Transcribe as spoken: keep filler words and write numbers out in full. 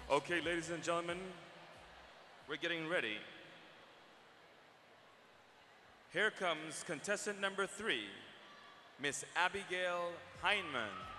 Okay, ladies and gentlemen, we're getting ready. Here comes contestant number three, Miss Abigail Heineman.